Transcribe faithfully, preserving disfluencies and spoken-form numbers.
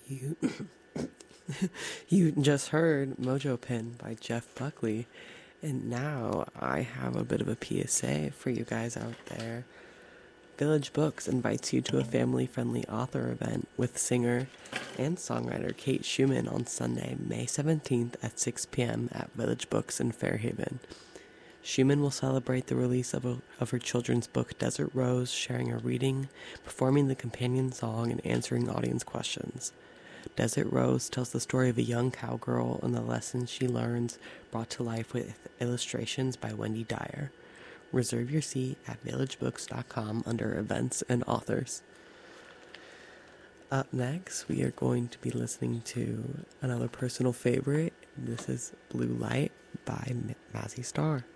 You you just heard Mojo Pin by Jeff Buckley, and now I have a bit of a P S A for you guys out there. Village Books invites you to a family-friendly author event with singer and songwriter Kate Schumann on Sunday, May seventeenth at six p.m. at Village Books in Fairhaven. Schumann will celebrate the release of, a, of her children's book Desert Rose, sharing a reading, performing the companion song, and answering audience questions. Desert Rose tells the story of a young cowgirl and the lessons she learns, brought to life with illustrations by Wendy Dyer. Reserve your seat at village books dot com under Events and Authors. Up next, we are going to be listening to another personal favorite. This is Blue Light by Mazzy Star.